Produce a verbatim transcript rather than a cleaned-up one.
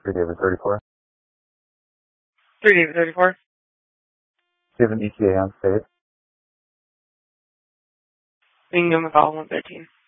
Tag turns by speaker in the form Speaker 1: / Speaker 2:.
Speaker 1: three David thirty-four.
Speaker 2: three David thirty-four.
Speaker 1: Do you have an E T A on state?
Speaker 2: We can give him a call, one thirteen.